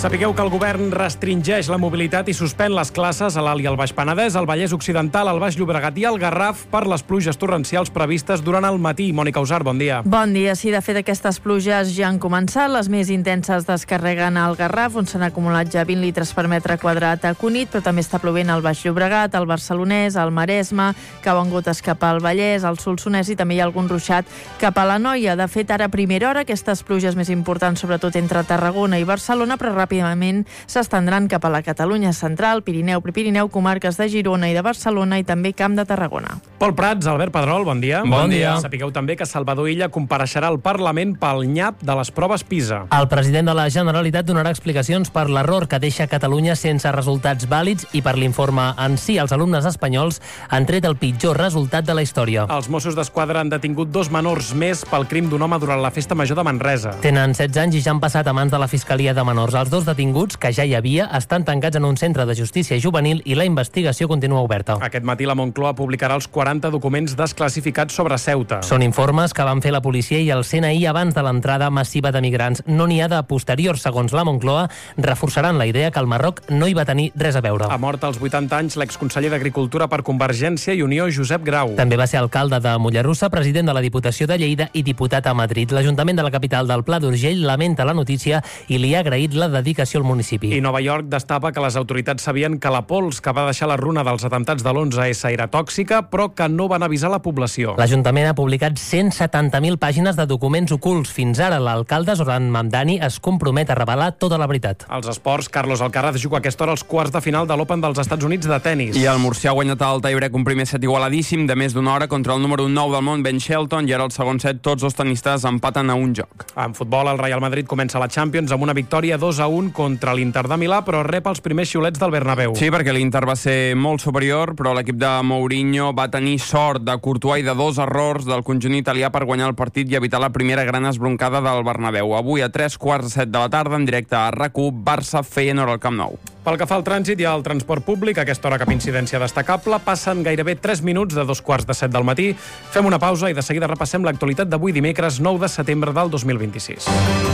Sapigueu que el govern restringeix la mobilitat i suspèn les classes a l'Alt i al Baix Penedès, al Vallès Occidental, al Baix Llobregat i al Garraf per les pluges torrencials previstes durant el matí. Mònica Usar, bon dia. Bon dia. Sí, de fet, aquestes pluges ja han començat. Les més intenses descarreguen al Garraf, on s'han acumulat ja 20 litres per metre quadrat a Cunit, però també està plovent al Baix Llobregat, al Barcelonès, al Maresme, cauen gotes cap al Vallès, al Solsonès i també hi ha algun ruixat cap a l'Anoia. De fet, ara a primera hora, aquestes pluges més importants, sobretot entre Tarragona i Barcelona, però ràpidament s'estendran cap a la Catalunya central, Pirineu, Prepirineu, comarques de Girona i de Barcelona i també Camp de Tarragona. Pol Prats, Albert Pedrol, bon dia. Bon dia. Sapigueu també que Salvador Illa compareixerà al Parlament pel nyap de les proves PISA. El president de la Generalitat donarà explicacions per l'error que deixa Catalunya sense resultats vàlids i per l'informe en si. Els alumnes espanyols han tret el pitjor resultat de la història. Els Mossos d'Esquadra han detingut 2 menors més pel crim d'un home durant la festa major de Manresa. Tenen 16 anys i ja han passat a mans de la Fiscalia de Menors. Els 2 detinguts, que ja hi havia, estan tancats en un centre de justícia juvenil i la investigació continua oberta. Aquest matí la Moncloa publicarà els 40 documents desclassificats sobre Ceuta. Són informes que van fer la policia i el CNI abans de l'entrada massiva de migrants. No n'hi ha de posteriors. Segons la Moncloa, reforçaran la idea que el Marroc no hi va tenir res a veure. Ha mort als 80 anys l'exconseller d'Agricultura per Convergència i Unió, Josep Grau. També va ser alcalde de Mollerussa, president de la Diputació de Lleida i diputat a Madrid. L'Ajuntament de la capital del Pla d'Urgell lamenta la notícia i li ha agraït la dedicació al municipi. I Nova York destapa que les autoritats sabien que la pols que va deixar la runa dels atemptats de l'11S era tòxica, però que no van avisar la població. L'Ajuntament ha publicat 170.000 pàgines de documents ocults. Fins ara, l'alcalde Zoran Mamdani es compromet a revelar tota la veritat. Als esports, Carlos Alcaraz juga a aquesta hora als quarts de final de l'Open dels Estats Units de tennis. I el murcià ha guanyat al tie-break un primer set igualadíssim de més d'una hora contra el número 9 del món, Ben Shelton, i ara al segon set tots dos tenistes empaten a un joc. En futbol, el Real Madrid comença la Champions amb una victòria 2-1 contra l'Inter de Milà, però rep els primers xiulets del Bernabéu. Sí, perquè l'Inter va ser molt superior, però l'equip de Mourinho va tenir sort de Courtois i de 2 errors del conjunt italià per guanyar el partit i evitar la primera gran esbroncada del Bernabéu. Avui a 3:15 de la tarda, en directe a RAC1, Barça-Feyenoord al Camp Nou. Pel que fa al trànsit i al transport públic, a aquesta hora cap incidència destacable, passen gairebé 3 minuts de 2:15 del matí. Fem una pausa i de seguida repassem l'actualitat d'avui dimecres 9 de setembre del 2026.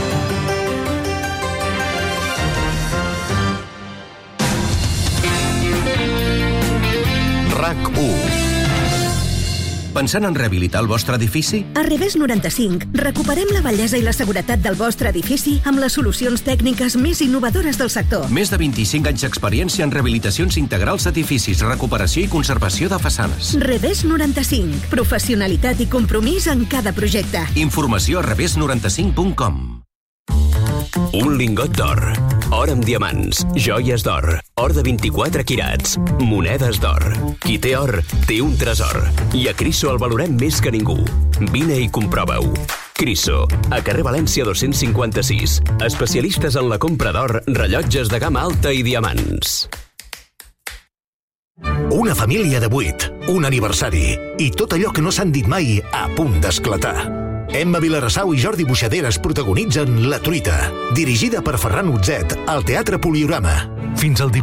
RAC1. Pensant en rehabilitar el vostre edifici? A Revés 95 recuperem la bellesa i la seguretat del vostre edifici amb les solucions tècniques més innovadores del sector. Més de 25 anys d'experiència en rehabilitacions integrals d'edificis, recuperació i conservació de façanes. Revés 95. Professionalitat i compromís en cada projecte. Informació a revés95.com. Un lingot d'or, or amb diamants, joies d'or, or de 24 quirats, monedes d'or. Qui té or, té un tresor. I a Criso el valorem més que ningú. Vine i comprova-ho. Criso, a carrer València 256. Especialistes en la compra d'or, rellotges de gamma alta i diamants. Una família de 8, un aniversari i tot allò que no s'han dit mai a punt d'esclatar. Emma Vilarassau i Jordi Buixaderes protagonitzen La truita, dirigida per Ferran Utzet al Teatre Poliorama. Fins al